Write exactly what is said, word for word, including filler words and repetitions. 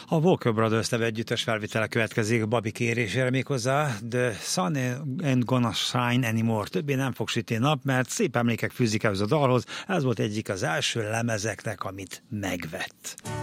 A Walker Brothers nevű együttes felvétele következik Bobby kérésére, méghozzá The Sun Ain't Gonna Shine Anymore. Többé nem fog sütni nap, mert szép emlékek fűzik ehhez a dalhoz. Ez volt egyik az első lemezeknek, amit megvett.